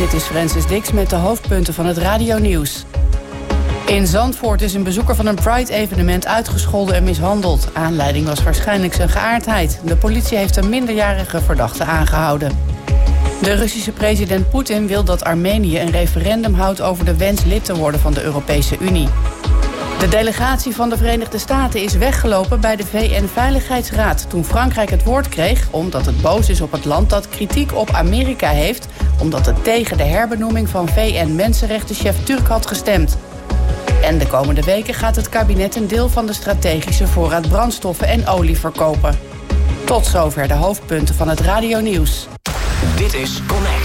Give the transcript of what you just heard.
Dit is Francis Dix met de hoofdpunten van het radionieuws. In Zandvoort is een bezoeker van een Pride-evenement uitgescholden en mishandeld. Aanleiding was waarschijnlijk zijn geaardheid. De politie heeft een minderjarige verdachte aangehouden. De Russische president Poetin wil dat Armenië een referendum houdt over de wens lid te worden van de Europese Unie. De delegatie van de Verenigde Staten is weggelopen bij de VN-veiligheidsraad toen Frankrijk het woord kreeg, omdat het boos is op het land dat kritiek op Amerika heeft, omdat het tegen de herbenoeming van VN-mensenrechtenchef Turk had gestemd. En de komende weken gaat het kabinet een deel van de strategische voorraad brandstoffen en olie verkopen. Tot zover de hoofdpunten van het radionieuws. Dit is Connect.